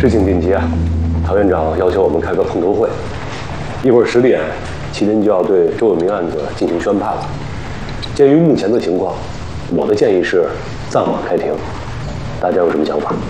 事情紧急啊！唐院长要求我们开个碰头会，一会儿10点，麒麟就要对周有明案子进行宣判了。鉴于目前的情况，我的建议是暂缓开庭。大家有什么想法？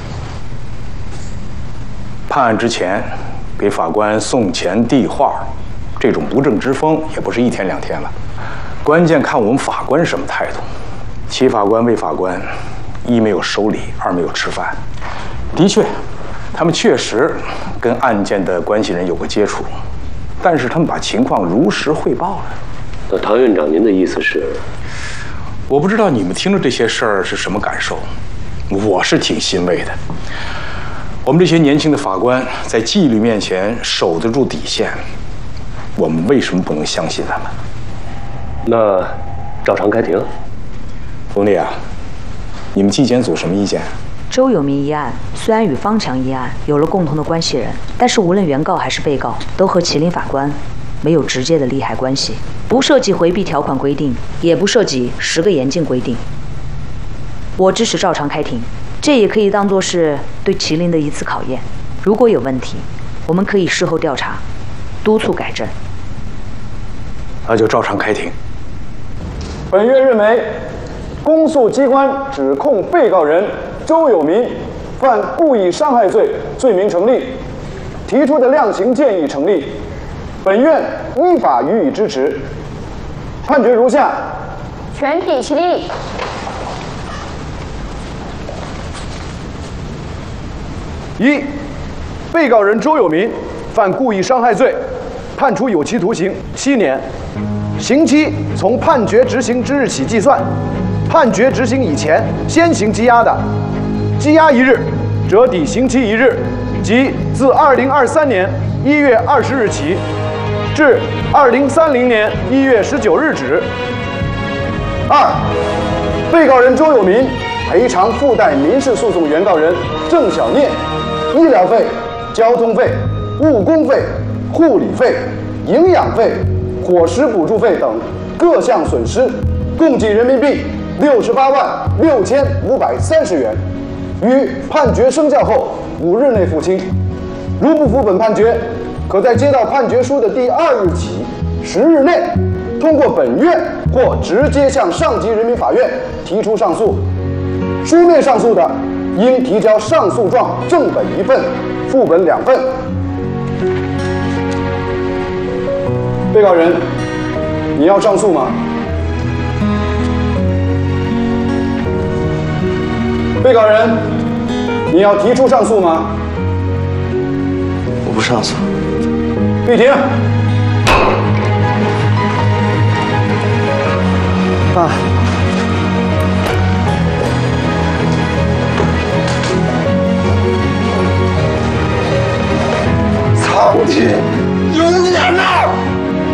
判案之前，给法官送钱递话，这种不正之风也不是1天2天了。关键看我们法官什么态度。齐法官、魏法官，一没有收礼，二没有吃饭。的确，他们确实跟案件的关系人有过接触，但是他们把情况如实汇报了。 那唐院长，您的意思是？ 我不知道你们听了这些事儿是什么感受，我是挺欣慰的。我们这些年轻的法官在纪律面前守得住底线，我们为什么不能相信他们？ 那照常开庭。 冯丽啊，你们纪检组什么意见？ 周有明一案虽然与方强一案有了共同的关系人，但是无论原告还是被告都和麒麟法官没有直接的利害关系，不涉及回避条款规定，也不涉及10个严禁规定。我支持照常开庭，这也可以当作是对麒麟的一次考验。如果有问题，我们可以事后调查，督促改正。 那就照常开庭。 本院认为，公诉机关指控被告人周有明犯故意伤害罪罪名成立，提出的量刑建议成立，本院依法予以支持。判决如下： 全体起立。 1. 被告人周有明犯故意伤害罪，判处有期徒刑7年，刑期从判决执行之日起计算。判决执行以前先行羁押的，羁押1日折抵刑期1日，即自2023年1月20日起至2030年1月19日止。2. 被告人周有明赔偿附带民事诉讼原告人郑小念医疗费、交通费、误工费、护理费、营养费、伙食补助费等各项损失，共计人民币686530元，于判决生效后5日内付清。如不服本判决，可在接到判决书的第2日起10日内，通过本院或直接向上级人民法院提出上诉。书面上诉的，应提交上诉状正本1份，副本2份。被告人，你要上诉吗？被告人，你要提出上诉吗？ 我不上诉。 闭庭。 爸。 苍天，永